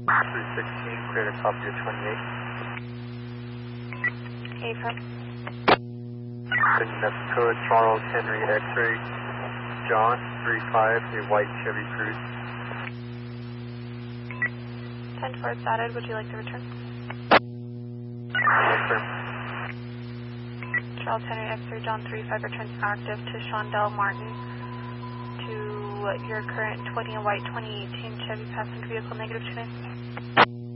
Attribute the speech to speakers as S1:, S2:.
S1: 316, clear to copy of 28.
S2: Affirm.
S1: That's code Charles Henry X-ray, John 35, a white Chevy Cruze.
S2: 10-4 is dotted. Would you like to return?
S1: Affirm.
S2: Charles Henry X-ray, John 35 returns active to Shondell Martin to your current 20 and white 2018 Chevy passenger vehicle, -2.